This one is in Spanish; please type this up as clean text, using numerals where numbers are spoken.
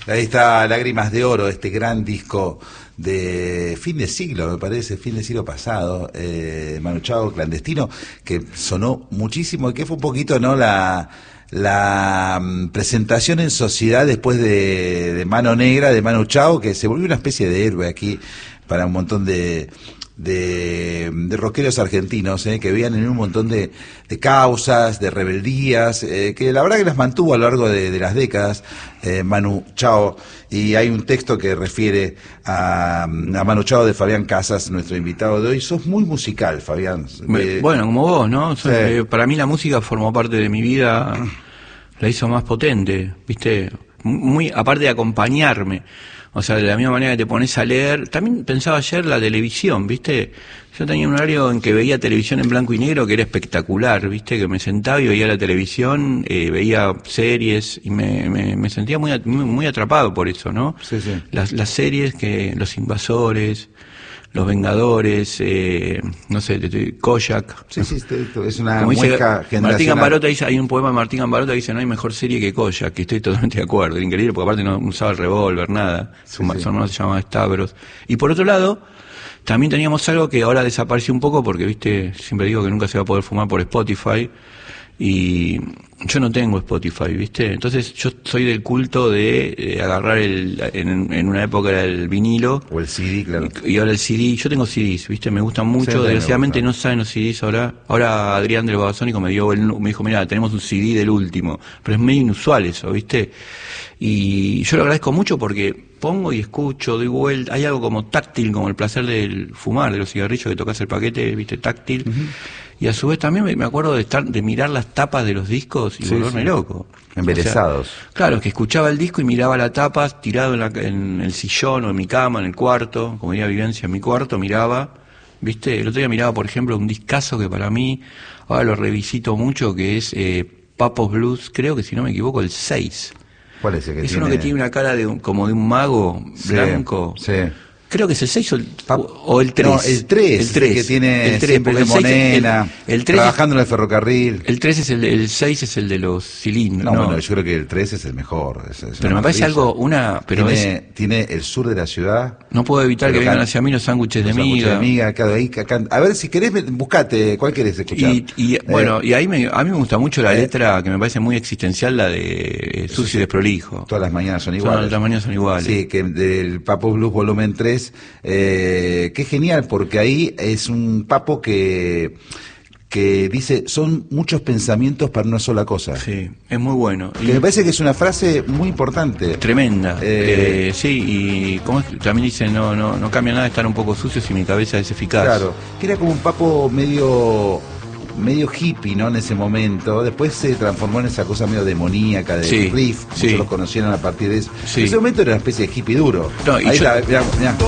Ahí está Lágrimas de Oro, este gran disco de fin de siglo, me parece, fin de siglo pasado, Manu Chao, Clandestino, que sonó muchísimo y que fue un poquito, ¿no?, la presentación en sociedad después de Mano Negra, de Manu Chao, que se volvió una especie de héroe aquí para un montón de rockeros argentinos, que veían en un montón de causas, de rebeldías, que la verdad que las mantuvo a lo largo de las décadas, Manu Chao. Y hay un texto que refiere a Manu Chao de Fabián Casas, nuestro invitado de hoy. Sos muy musical, Fabián. Bueno, como vos, ¿no? Sí. Para mí la música formó parte de mi vida, la hizo más potente, ¿viste? Muy, aparte de acompañarme. O sea, de la misma manera que te pones a leer, también pensaba ayer la televisión, ¿viste? Yo tenía un horario en que veía televisión en blanco y negro que era espectacular, ¿viste? Que me sentaba y veía la televisión, veía series y me sentía muy atrapado por eso, ¿no? Sí, sí. Las series, Los Invasores, Los Vengadores, no sé, Kojak. Sí, es una Como dice muesca generacional. Martín Gambarota, hay un poema de Martín Gambarota que dice: no hay mejor serie que Kojak, que estoy totalmente de acuerdo, era increíble, porque aparte no usaba el revólver, nada, su hermano se llamaba Stavros. Y por otro lado, también teníamos algo que ahora desapareció un poco, porque, viste, siempre digo que nunca se va a poder fumar por Spotify, y yo no tengo Spotify, ¿viste? Entonces yo soy del culto de agarrar en una época era el vinilo. O el CD, claro. Y ahora el CD. Yo tengo CDs, ¿viste? Me gustan mucho. Sí, desgraciadamente no saben los CDs ahora. Ahora Adrián del Babasónico me dijo, mira, tenemos un CD del último. Pero es medio inusual eso, ¿viste? Y yo lo agradezco mucho porque pongo y escucho, doy vuelta. Hay algo como táctil, como el placer del fumar, de los cigarrillos, que tocas el paquete, ¿viste? Táctil. Uh-huh. Y a su vez también me acuerdo de mirar las tapas de los discos y volverme loco. Embelesados. O sea, claro, que escuchaba el disco y miraba la tapa, tirado en el sillón o en mi cama, en el cuarto, como diría Vivencia, en mi cuarto, miraba, ¿viste? El otro día miraba, por ejemplo, un discazo que para mí, ahora lo revisito mucho, que es Papos Blues, creo que si no me equivoco, el 6. ¿Cuál es el que es tiene? Uno que tiene una cara como de un mago blanco. Sí. Creo que es el 6 o el 3. No, el 3. El 3. Que tiene el 3, siempre de Monena, el 3 trabajando en el ferrocarril. El 3 es el 6 es el de los cilindros. No, bueno, yo creo que el 3 es el mejor. Pero me parece algo, tiene el sur de la ciudad. No puedo evitar que vengan hacia mí los sándwiches de miga. Acá, a ver, si querés, buscate, ¿cuál querés escuchar? Bueno, y ahí a mí me gusta mucho la letra, que me parece muy existencial, la de Sucio y Desprolijo. Todas las mañanas son iguales. Todas las mañanas son iguales. Sí, que del Papo Blues volumen 3, que es genial, porque ahí es un papo que dice, son muchos pensamientos para una sola cosa. Sí, es muy bueno. Que me parece que es una frase muy importante. Tremenda. Sí, y como también dice, no cambia nada estar un poco sucio si mi cabeza es eficaz. Claro, que era como un papo medio hippie, ¿no? En ese momento. Después se transformó en esa cosa medio demoníaca de riff. Muchos los conocieron a partir de eso. En ese momento era una especie de hippie duro. No, y ahí está, mirá.